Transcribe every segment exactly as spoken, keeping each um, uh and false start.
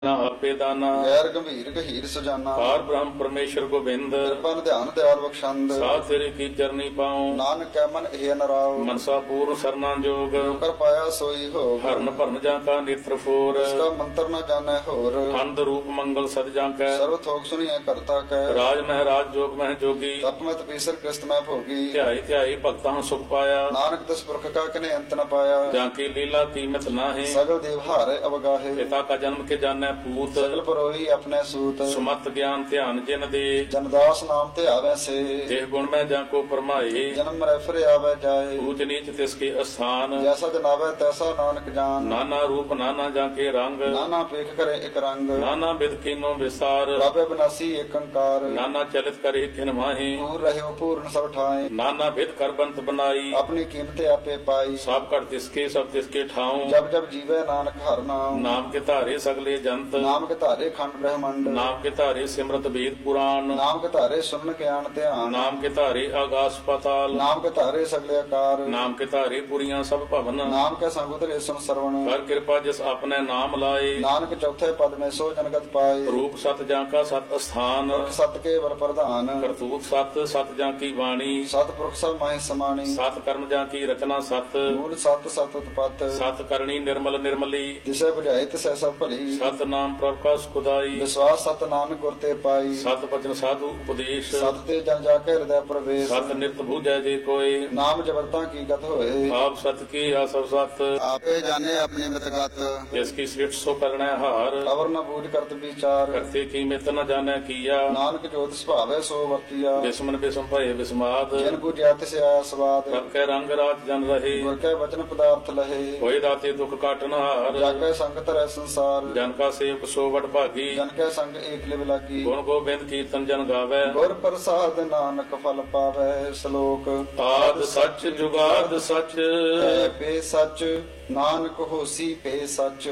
ਨਾ ਆਪੇ ਦਾਨਾ ਗੈਰ ਗੰਭੀਰ ਗਹੀਰ ਸੁਜਾਨਾ ਪਾਰ ਬ੍ਰਹਮ ਪਰਮੇਸ਼ਰ ਗੋਬਿੰਦ ਕਿਰਪਨ ਧਿਆਨ ਦਿਆਲ ਬਖਸ਼ੰਦ ਸਾਧ ਤੇਰੇ ਕੀ ਚਰਨੀ ਪਾਉ ਨਾਨਕ ਕੈ ਮਨ ਇਹ ਨਰਾਉ ਮਨਸਾ ਪੂਰਨ ਸਰਨਾ ਜੋਗ ਕਰ ਪਾਇਆ ਸੋਈ ਹੋ ਹਰਨ ਭਰਨ ਜਾਂ ਕਾ ਨੇਤਰ ਫੋਰ ਇਸਕਾ ਮੰਤਰ ਨ ਜਾਣੈ ਹੋਰ ਅੰਧ ਰੂਪ ਮੰਗਲ ਸਦ ਜਾਂ ਕੈ ਸਰਵ ਥੋਕ ਸੁਣੀਐ ਕਰਤਾ ਕੈ ਰਾਜ ਮਹਿਰਾਜ ਜੋਗ ਮਹਿ ਜੋਗੀ ਤਪ ਮਤ ਪੀਸਰ ਕ੍ਰਿਸਤ ਮੈਂ ਭੋਗੀ ਧਿਆਈ ਧਿਆਈ ਭਗਤਾਂ ਸੁਖ ਪਾਇਆ ਨਾਨਕ ਤਿਸ ਪੁਰਖ ਕਾ ਕਨੇ ਅੰਤ ਨ ਪਾਇਆ ਜਾਂ ਕੀ ਲੀਲਾ ਕੀਮਤ ਨਾਹੀ ਸਗਲ ਦੇਵ ਹਾਰੇ ਅਵਗਾਹੇ ਪਿਤਾ ਕਾ ਜਨਮ ਕੇ ਜਾਣੈ ਪੂਤ ਸਗਲ ਪਰੋਹੀ ਆਪਣੇ ਸੂਤ ਸੁਮਤ ਗਿਆਨ ਧਿਆਨ ਜਿਨ ਦੇ ਜਨਦਾਸ ਨਾਮ ਤੇ ਆਵੈ ਸੇ ਦੇਹ ਗੁਣ ਮੈਂ ਜਾਂ ਕੋ ਪਰਮਾਏ ਜਨਮ ਰੈਫਰ ਆਵੈ ਜਾਏ ਊਚ ਨੀਚ ਤਿਸ ਕੇ ਅਸਥਾਨ ਜੈਸਾ ਜਨਾਵੈ ਤੈਸਾ ਨਾਨਕ ਜਾਨ ਨਾਨਾ ਰੂਪ ਨਾਨਾ ਜਾਂ ਕੇ ਰੰਗ ਨਾਨਾ ਪੇਖ ਕਰੇ ਇਕ ਰੰਗ ਨਾਨਾ ਬਿਦ ਕੀਨੋ ਵਿਸਾਰ ਰਾਬੇ ਬਨਾਸੀ ਏਕ ਅੰਕਾਰ ਨਾਨਾ ਚਲਿਤ ਕਰੇ ਖਿਨ ਮਾਹੀ ਪੂਰ ਰਹਿਓ ਪੂਰਨ ਸਭ ਠਾਏ ਨਾਨਾ ਬਿਦ ਕਰ ਬੰਤ ਬਨਾਈ ਆਪਣੀ ਕੀਮਤ ਆਪੇ ਪਾਈ ਸਭ ਕਰ ਤਿਸਕੇ ਸਭ ਤਿਸਕੇ ਠਾਉ ਜਬ ਜਬ ਜੀਵੈ ਨਾਨਕ ਹਰ ਨਾਮ ਨਾਮ ਕੇ ਧਾਰੇ ਸਗਲੇ ਜੰਤ ਨਾਮ ਕੇ ਧਾਰੇ ਖੰਡ ਬ੍ਰਹਮੰਡ ਨਾਮ ਕੇ ਧਾਰੇ ਸਿਮਰਤ ਵੇਦ ਪੁਰਾਣ ਨਾਮ ਕੇ ਧਾਰੇ ਸੁਨਨ ਗਿਆਨ ਧਿਆਨ ਨਾਮ ਕੇ ਧਾਰੇ ਆਗਾਸ ਪਤਾਲ ਨਾਮ ਕੇ ਧਾਰੇ ਸਗਲੇ ਆਕਾਰ ਨਾਮ ਕੇ ਧਾਰੇ ਪੁਰੀਆਂ ਸਭ ਭਵਨ ਨਾਮ ਕੇ ਸੰਗ ਉਤਰੇ ਸੁਨ ਸਰਵਣ ਕਰ ਕਿਰਪਾ ਜਿਸ ਆਪਣੇ ਨਾਮ ਲਾਏ ਨਾਨਕ ਚੌਥੇ ਪਦ ਮੇ ਸੋ ਜਨਗਤ ਪਾਏ ਰੂਪ ਸਤ ਜਾਂ ਕਾ ਸਤ ਅਸਥਾਨ ਸਤ ਕੇ ਵਰ ਪ੍ਰਧਾਨ ਕਰਤੂਤ ਸਤ ਸਤ ਜਾਂ ਕੀ ਬਾਣੀ ਸਤ ਪੁਰਖ ਸਭ ਮਾਹਿ ਸਮਾਣੀ ਸਤ ਕਰਮ ਜਾਂ ਕੀ ਰਚਨਾ ਸਤ ਮੂਲ ਸਤ ਸਤ ਉਤਪਤ ਸਤ ਕਰਨੀ ਨਿਰਮਲ ਨਿਰਮਲੀ ਜਿਸੇ ਬੁਝਾਏ ਤਿਸੈ ਸਭ ਭਲੀ ਸਤ ਨਾਮ ਪ੍ਰਕਾਸ਼ ਖੁਦਾਈ ਵਿਸ਼ਵਾਸ ਸਤ ਨਾਨਕ ਗੁਰ ਤੇ ਪਾਈ ਸਤ ਬਚਨ ਸਾਧੂ ਉਪਦੇਸ਼ ਸਤ ਤੇ ਜਨ ਜਾ ਕੇ ਹਿਰਦੈ ਪ੍ਰਵੇਸ਼ ਸਤ ਨਿਤ ਬੂਝੈ ਜੇ ਕੋਈ ਨਾਮ ਜਬਰਤਾ ਕੀ ਗਤ ਹੋਏ ਆਪ ਸਤ ਕੀ ਆ ਸਭ ਸਤ ਆਪੇ ਜਾਣੇ ਆਪਣੀ ਮਿਤਗਤ ਜਿਸ ਕੀ ਸ੍ਰਿਸ਼ਟ ਸੋ ਕਰਣਾ ਹਾਰ ਅਵਰ ਨ ਬੂਝ ਕਰਤ ਵਿਚਾਰ ਕਰਤੇ ਕੀ ਮਿਤ ਨ ਜਾਣੈ ਕੀਆ ਨਾਨਕ ਜੋਤ ਸੁਭਾਵੈ ਸੋ ਵਰਤੀਆ ਬਿਸਮਨ ਬਿਸਮ ਭਏ ਬਿਸਮਾਦ ਜਿਨ ਬੁਝਿਆ ਤਿਸ ਆਇਆ ਸਵਾਦ ਰਬ ਕੈ ਰੰਗ ਰਾਤ ਜਨ ਰਹੇ ਗੁਰ ਕੈ ਵਚਨ ਪਦਾਰਥ ਲਹੇ ਹੋਏ ਦਾਤੇ ਦੁਖ ਕਾਟਨ ਹਾਰ ਜਾਗੈ ਸੰਗਤ ਰਹਿ ਸੰਸਾਰ ਜਨ ਕਾ ਸੇਵਕ ਸੋ ਵਡ ਭਾਗੀ ਜਨ ਕੈ ਸੰਗ ਏਕ ਲਿਵ ਲਾਗੀ ਗੁਣ ਗੋਬਿੰਦ ਕੀਰਤਨ ਜਨ ਗਾਵੈ ਗੁਰ ਪ੍ਰਸਾਦ ਨਾਨਕ ਫਲ ਪਾਵੈ ਸ਼ਲੋਕ ਆਦ ਸੱਚ ਜੁਗਾਦ ਸੱਚ ਹੈ ਪੇ ਸੱਚ ਨਾਨਕ ਹੋਸੀ ਪੇ ਸੱਚ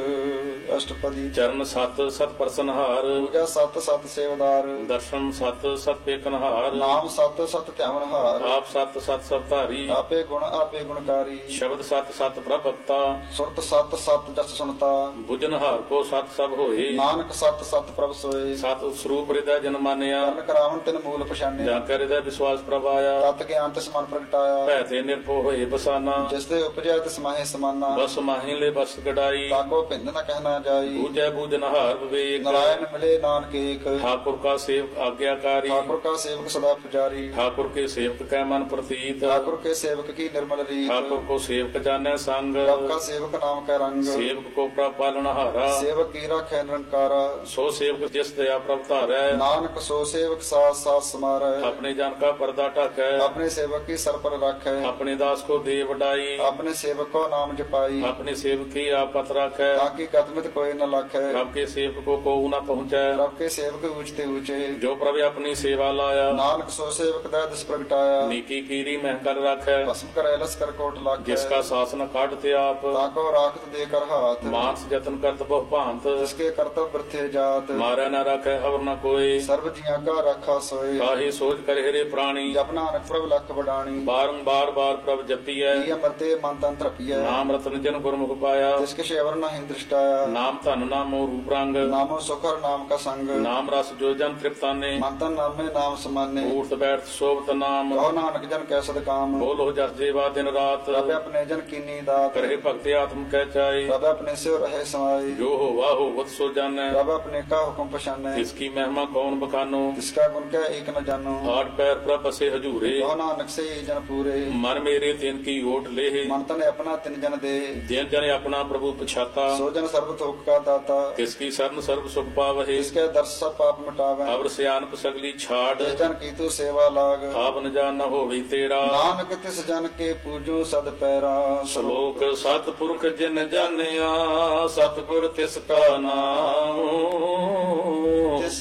ਅਸ਼ਟਪਦੀ ਚਰਨ ਸਤ ਸਤ ਪ੍ਰਸਨਹਾਰ ਪੂਜਾ ਸਤ ਸਤ ਸੇਵਦਾਰ ਦਰਸ਼ਨ ਸਤ ਸਤ ਪੇਕਨਹਾਰ ਨਾਮ ਸਤ ਸਤ ਧਿਆਵਨਹਾਰ ਆਪ ਸਤ ਸਤ ਸਭ ਧਾਰੀ ਆਪੇ ਗੁਣ ਆਪੇ ਗੁਣਕਾਰੀ ਸ਼ਬਦ ਸਤ ਸਤ ਪ੍ਰਭਤਾ ਸੁਰਤ ਸਤ ਸਤ ਜਸ ਸੁਨਤਾ ਬੁਝਨਹਾਰ ਕੋ ਸਤ ਸਭ ਹੋਏ ਨਾਨਕ ਸਤ ਸਤ ਪ੍ਰਭ ਸੋਏ ਸਤ ਸਰੂਪ ਹਿਰਦੈ ਜਨ ਮਾਨਿਆ ਕਰਨ ਕਰਾਵਨ ਤਿਨ ਮੂਲ ਪਛਾਨਿਆ ਜਾਂ ਕਰ ਹਿਰਦੈ ਵਿਸ਼ਵਾਸ ਪ੍ਰਭਾਇਆ ਤਤ ਗਿਆਨ ਤਿਸ ਮਨ ਪ੍ਰਗਟਾਇਆ ਭੈ ਤੇ ਨਿਰਭਉ ਹੋਏ ਬਸਾਨਾ ਜਿਸ ਦੇ ਉਪਜਿਆ ਤਿਸ ਮਾਹੇ ਸਮਾਨਾ ਬਸ ਮਾਹੀ ਲੈ ਬਸ ਗੜਾਈ ਤਾਕੋ ਭਿੰਨ ਨ ਕਹਿਣਾ ਜਾਈ ਬੂਝੈ ਬੂਝਨਹਾਰ ਵਿਵੇਕ ਨਾਰਾਇਣ ਮਿਲੇ ਨਾਨਕ ਏਕ ਠਾकुर का सेवक आज्ञाकारी ठाकुर का सेवक सदा पुजारी ठाकुर के सेवक कै मन प्रतीत ठाकुर के सेवक की निर्मल रीत ठाकुर को सेवक जाने संग रब का सेवक नाम का रंग सेवक को प्रभ पालनहारा सेवक की राखै निरंकारा सो सेवक जिस दया प्रभ धारै नानक सो सेवक साथ साथ समारै अपने जन का पर्दा ढकै अपने सेवक की सर पर राखै अपने दास को दे वडाई अपने सेवक को नाम जपाई अपने सेवक की आपत राखै ताकि कदमित कोई न लाखै रब के सेवक को को न पहुँचै रब के सेवक ऊंचते ऊंचे जो प्रभ अपनी सेवा लाया नानक सो सेवक दै दिस प्रगटाया नीकी कीरी मह कर राखै भस्म करे लस कर कोट लाखै जिसका शासन काटते आप ताको राखत देकर हाथ मानस जतन करत बहु भांत जिसके कर्तव्य वृथे जात मारै न राखै अवर न कोई सर्व जिया का रखा सोए काहे सोच कर हेरे प्राणी जप नानक प्रभ लख बडाणी बारंबार बार प्रभ जपियै ये अमरते मन तन तृपिय नाम रतन जन गुरमुख पाया जिसके शेवर न हिंदृष्टाया नाम धन नामो रूप रंग नामो सुखर नाम का संग नाम रस जो जन तृप्ताने मन तन नामे नाम समाने ऊर्त बैठ शोभत नाम कहो नानक जन कैसद काम बोलो जस जेवा दिन रात रब अपने जन कीनी दात करे भक्ति आत्म कह चाय रब अपने से रहे समाई जो हो वाहो वत सो जानै रब अपने का हुक्म पछाने इसकी महिमा कौन बखानो जिसका गुण क्या एक न जानो आठ पैर प्रभ बसे हजूरे कहो नानक से ये जन पूरे मन मेरे तिन की ओट ले मन तन अपना तिन जन दे जिन जन अपना प्रभु पछाता सो जन सर्व थोक का दाता किसकी शरण सर्व सुख पावहे इसके दर्श सब पाप मिटावे अवर सियानप सगली छाड़ जिस जन की तू सेवा लाग आप न जान न होवी तेरा नानक तिस जन के पूजो सद पैरा श्लोक सतपुरख जिन जानिया सतगुर तिसका नाम तिसकै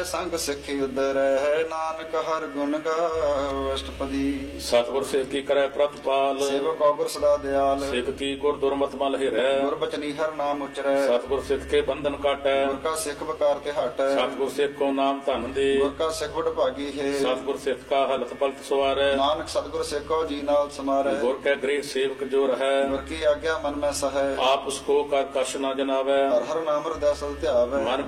ਸੰਗ ਸਿੱਖੀ ਉਦਰੈ ਨਾਨਕ ਹਰ ਗੁਣ ਗਾਵ ਅਸ਼ਟਪਦੀ ਸਤਿਗੁਰ ਸਿੱਖ ਕੀ ਕਰੈ ਪ੍ਰਤਪਾਲ ਸੇਵਕ ਔਗੁਰ ਸਦਾ ਦਿਆਲ ਸਿੱਖ ਕੀ ਗੁਰ ਦੁਰਮਤ ਮਲ ਹਿਰੈ ਗੁਰ ਬਚਨੀ ਹਰ ਨਾਮ ਉਚਰੈ ਸਤਿਗੁਰ ਸਿੱਖ ਕੇ ਬੰਧਨ ਕਾਟੈ ਗੁਰ ਕਾ ਸਿੱਖ ਬਕਾਰ ਤੇ ਹਟੈ ਸਤਿਗੁਰ ਸਿੱਖ ਕੋ ਨਾਮ ਧਨ ਦੇ ਗੁਰ ਕਾ ਸਿੱਖ ਵਡ ਭਾਗੀ ਹੈ ਸਤਿਗੁਰ ਸਿੱਖ ਕਾ ਹਲਤ ਪਲਤ ਸਵਾਰੈ ਨਾਨਕ ਸਤਿਗੁਰ ਸਿੱਖੋ ਜੀ ਨਾਲ ਸਮਾਰੈ ਗੁਰ ਕੈ ਗ੍ਰਹਿ ਸੇਵਕ ਜੋ ਰਹੈ ਗੁਰ ਕੀ ਆਗਿਆ ਮਨ ਮੈਂ ਸਹੈ ਆਪ ਉਸ ਕੋ ਕਰ ਕਛ ਨਾ ਜਨਾਵੈ ਹਰ ਹਰ ਨਾਮ ਹਿਰਦੈ ਸਦ ਧਿਆਵੈ ਮਨ